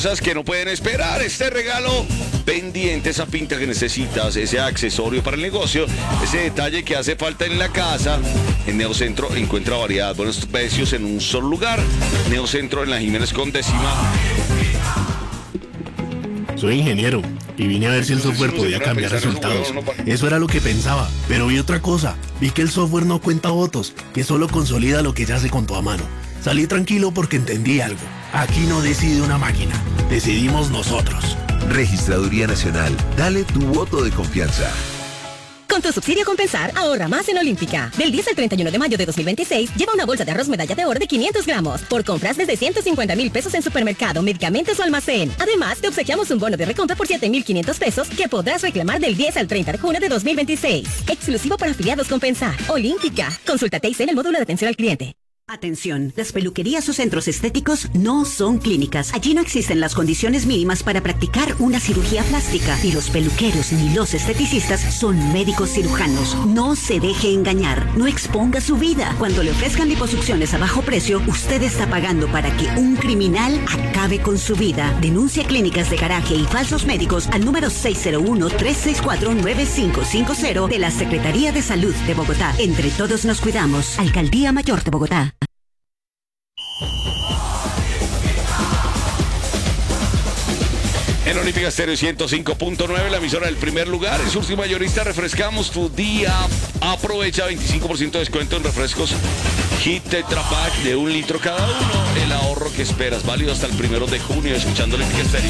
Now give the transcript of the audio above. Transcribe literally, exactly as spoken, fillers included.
Cosas que no pueden esperar, este regalo pendiente, esa pinta que necesitas, ese accesorio para el negocio, ese detalle que hace falta en la casa. En Neocentro encuentra variedad, buenos precios en un solo lugar. Neocentro en la Jiménez con décima. Soy ingeniero y vine a ver si el software podía cambiar resultados. Eso era lo que pensaba, pero vi otra cosa. Vi que el software no cuenta votos, que solo consolida lo que ya se contó a mano. Salí tranquilo porque entendí algo. Aquí no decide una máquina, decidimos nosotros. Registraduría Nacional, dale tu voto de confianza. Con tu subsidio Compensar, ahorra más en Olímpica. Del diez al treinta y uno de mayo de dos mil veintiséis, lleva una bolsa de arroz medalla de oro de quinientos gramos. Por compras desde ciento cincuenta mil pesos en supermercado, medicamentos o almacén. Además, te obsequiamos un bono de recompra por siete mil quinientos pesos que podrás reclamar del diez al treinta de junio de dos mil veintiséis. Exclusivo para afiliados Compensar. Olímpica. Consulta T I C en el módulo de atención al cliente. Atención, las peluquerías o centros estéticos no son clínicas. Allí no existen las condiciones mínimas para practicar una cirugía plástica. Y los peluqueros ni los esteticistas son médicos cirujanos. No se deje engañar, no exponga su vida. Cuando le ofrezcan liposucciones a bajo precio, usted está pagando para que un criminal acabe con su vida. Denuncia clínicas de garaje y falsos médicos al número seis cero uno, tres seis cuatro, nueve cinco cinco cero de la Secretaría de Salud de Bogotá. Entre todos nos cuidamos. Alcaldía Mayor de Bogotá. En Olímpica Estéreo ciento cinco punto nueve, la emisora del primer lugar. En Sursi Mayorista refrescamos tu día. Aprovecha veinticinco por ciento de descuento en refrescos Hit Tetra Pak de un litro cada uno. El ahorro que esperas, válido hasta el primero de junio, escuchando Olímpica Estéreo.